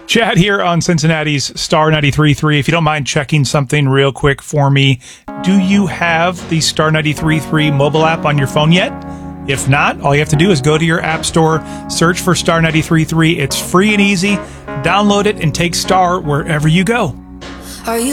Chad here on Cincinnati's Star 93.3. If you don't mind checking something real quick for me, do you have the Star 93.3 mobile app on your phone yet? If not, all you have to do is go to your app store, search for Star 93.3. It's free and easy. Download it and take Star wherever you go. Are you